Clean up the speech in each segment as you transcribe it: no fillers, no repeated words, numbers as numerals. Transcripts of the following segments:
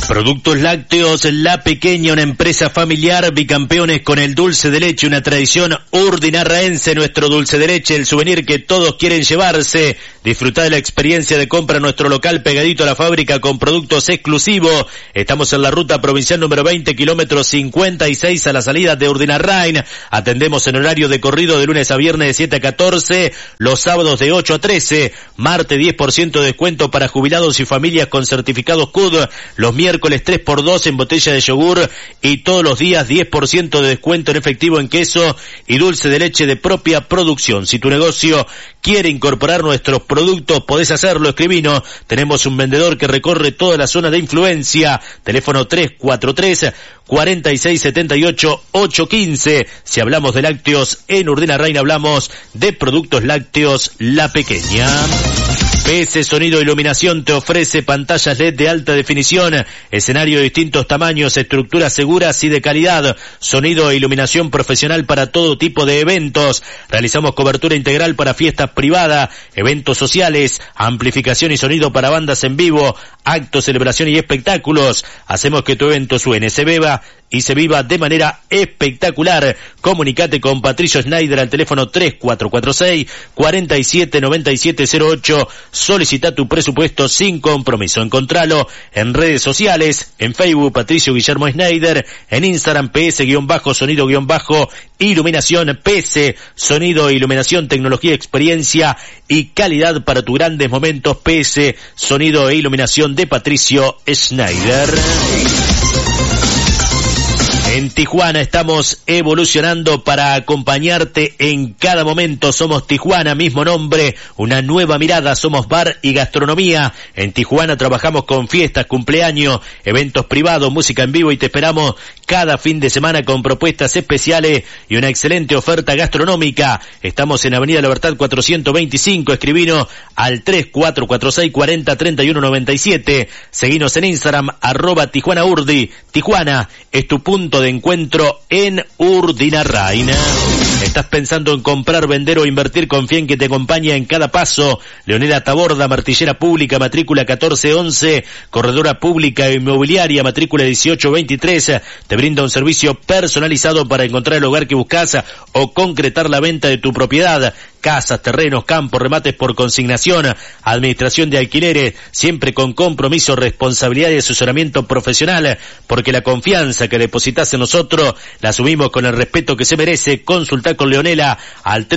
Productos Lácteos La Pequeña, una empresa familiar, bicampeones con el dulce de leche, una tradición urdinarraense, nuestro dulce de leche, el souvenir que todos quieren llevarse. Disfrutá de la experiencia de compra en nuestro local pegadito a la fábrica con productos exclusivos. Estamos en la ruta provincial número 20, kilómetro 56 a la salida de Urdinarrain. Atendemos en horario de corrido de lunes a viernes de 7 a 14, los sábados de 8 a 13, martes 10% de descuento para jubilados y familias con certificados CUD, los miércoles 3x2 en botella de yogur y todos los días 10% de descuento en efectivo en queso y dulce de leche de propia producción. Si tu negocio quiere incorporar nuestros productos, podés hacerlo, escribinos. Tenemos un vendedor que recorre toda la zona de influencia. Teléfono 343-4678-815. Si hablamos de lácteos en Urdinarrain, hablamos de Productos Lácteos La Pequeña. PS Sonido e Iluminación te ofrece pantallas LED de alta definición, escenario de distintos tamaños, estructuras seguras y de calidad, sonido e iluminación profesional para todo tipo de eventos. Realizamos cobertura integral para fiestas privadas, eventos sociales, amplificación y sonido para bandas en vivo, actos, celebración y espectáculos. Hacemos que tu evento suene, se beba y se viva de manera espectacular. Comunicate con Patricio Schneider al teléfono 3446-479708. Solicita tu presupuesto sin compromiso. Encontralo en redes sociales, en Facebook Patricio Guillermo Schneider, en Instagram PS-Sonido-Iluminación, PS Sonido e Iluminación, tecnología, experiencia y calidad para tus grandes momentos. PS Sonido e Iluminación de Patricio Schneider. En Tijuana estamos evolucionando para acompañarte en cada momento. Somos Tijuana, mismo nombre, una nueva mirada. Somos bar y gastronomía. En Tijuana trabajamos con fiestas, cumpleaños, eventos privados, música en vivo y te esperamos cada fin de semana con propuestas especiales y una excelente oferta gastronómica. Estamos en Avenida La Libertad 425. Escribinos al 3446-403197. Seguinos en Instagram, @TijuanaUrdi. Tijuana es tu punto de encuentro en Urdinarrain. ¿Estás pensando en comprar, vender o invertir? Confía en que te acompaña en cada paso. Leonela Taborda, martillera pública, matrícula 1411, corredora pública e inmobiliaria, matrícula 1823. Te brinda un servicio personalizado para encontrar el hogar que buscas o concretar la venta de tu propiedad. Casas, terrenos, campos, remates por consignación, administración de alquileres, siempre con compromiso, responsabilidad y asesoramiento profesional, porque la confianza que depositas en nosotros la asumimos con el respeto que se merece. Consulta con Leonela al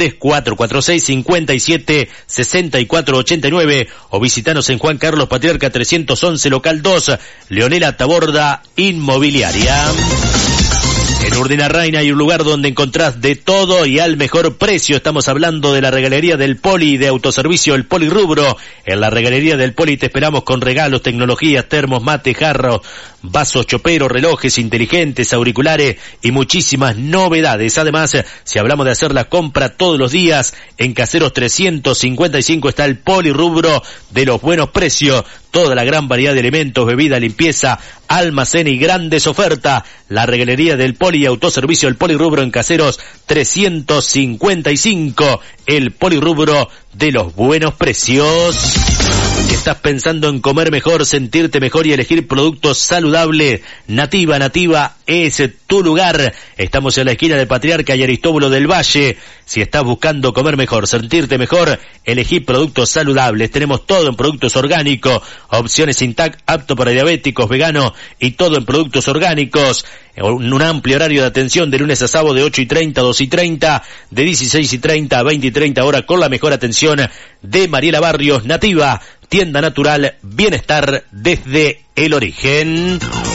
3446-576489 o visitanos en Juan Carlos Patriarca 311, local 2, Leonela Taborda Inmobiliaria. En Urdinarrain hay un lugar donde encontrás de todo y al mejor precio. Estamos hablando de la regalería del Poli, de autoservicio El Poli Rubro. En la regalería del Poli te esperamos con regalos, tecnologías, termos, mate, jarros, vasos, choperos, relojes inteligentes, auriculares y muchísimas novedades. Además, si hablamos de hacer la compra todos los días, en Caseros 355 está El Poli Rubro de los buenos precios. Toda la gran variedad de elementos, bebida, limpieza, almacén y grandes ofertas. La regalería del Poli, autoservicio El Poli Rubro en Caseros 355. El Poli Rubro de los buenos precios. Si estás pensando en comer mejor, sentirte mejor y elegir productos saludables, Nativa es tu lugar. Estamos en la esquina de Patriarca y Aristóbulo del Valle. Si estás buscando comer mejor, sentirte mejor, elegí productos saludables. Tenemos todo en productos orgánicos, opciones Intac, apto para diabéticos, veganos y todo en productos orgánicos. Un amplio horario de atención de lunes a sábado de 8:30 a 2:30, de 16:30 a 20:30 horas, con la mejor atención de Mariela Barrios. Nativa, tienda natural, bienestar desde el origen.